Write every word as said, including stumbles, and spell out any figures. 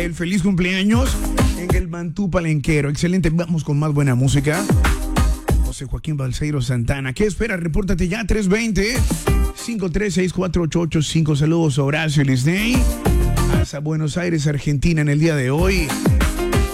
El feliz cumpleaños en el Mantú Palenquero. Excelente, vamos con más buena música. José Joaquín Balseiro Santana. ¿Qué espera? Repórtate ya, tres veinte, cinco tres seis cuatro ocho ocho cinco. Saludos a Horacio Lisney hasta Buenos Aires, Argentina, en el día de hoy.